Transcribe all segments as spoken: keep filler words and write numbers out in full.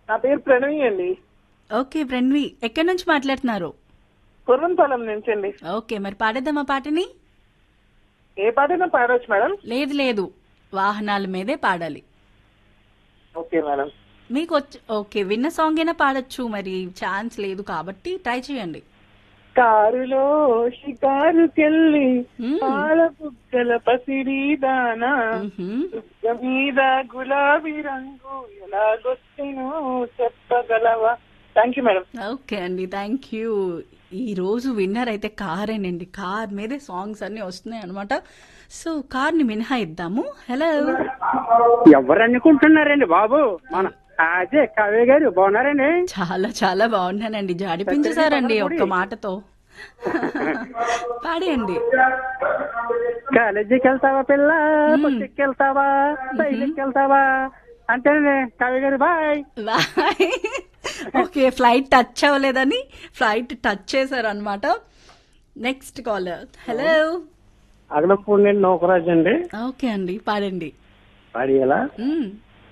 నా పేరు ప్రణవి అండి. ఓకే ప్రణవి, ఎక్కడి నుంచి మాట్లాడుతున్నారు? కుర్రంపాలెం నుంచి అండి. ఓకే, మరి పాడేద్దామా పాటని? ఏ పాటైనా పాడవచ్చు మేడం. లేదు లేదు, వాహనాల మీదే పాడాలి. Okay madam. మీకు వచ్చి ఓకే, విన్న సాంగ్ అయినా పాడొచ్చు, మరి ఛాన్స్ లేదు కాబట్టి ట్రై చేయండి. కారులో షికారుకెళ్ళి మ్మ్. పాల బుగ్గల పసిడి దానా మ్మ్హ్మ్. బుగ్గ మీద గులాబీ రంగు ఎలాగొచ్చినో చెప్పగలవా? Thank you madam. ఓకే అండి, థ్యాంక్ యూ. ఈ రోజు విన్నర్ అయితే కారేనండి. కార్ మీదే సాంగ్స్ అన్ని వస్తున్నాయి అనమాట. సో కార్ ని మినహాయిద్దాము. హలో, ఎవరు అనుకుంటున్నారండి బాబు? మన అదే కవి గారు బాగున్నారండి? చాలా చాలా బాగున్నానండి. జాడిపించేశారండి ఒక్క మాటతో. పాడేయండి. కాలేజీకి వెళ్తావా పిల్ల, కొట్టుకి వెళ్తావా, బయలుకి వెళ్తావా అంటే కవి గారు bye. Bye. Okay, flight touch అవ్వలేదని ఫ్లైట్ టచ్ చేశారు అనమాట. Next caller. హలో. అగడంపూడి నుండి నౌకరాజు అండి. ఓకే అండి, పాడండి. పాడియలా? మ్మ్.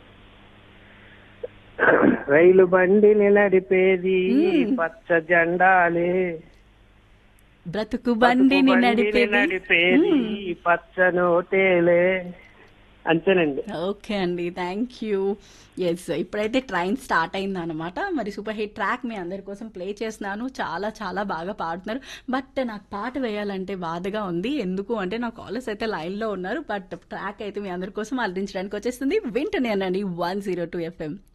రైలు బండిని నడిపేది మ్మ్. పచ్చ జెండాలే, బ్రతుకు బండిని బండిని నడిపేది. నడిపేది మ్మ్. పచ్చ నోటేలే. అంతేనండి. ఓకే అండి, థ్యాంక్ యూ. ఎస్, ఇప్పుడైతే ట్రైన్ స్టార్ట్ అయింది అనమాట. మరి సూపర్ హిట్ ట్రాక్ మీ అందరి కోసం ప్లే చేస్తున్నాను. చాలా చాలా బాగా పాడుతున్నారు. బట్ నాకు పాట వేయాలంటే బాధగా ఉంది. ఎందుకు అంటే నా కాలర్స్ అయితే లైన్లో ఉన్నారు. బట్ ట్రాక్ అయితే మీ అందరి కోసం అలరించడానికి వచ్చేస్తుంది. వింటూనే అనండి వన్ జీరో టూ ఎఫ్ఎం.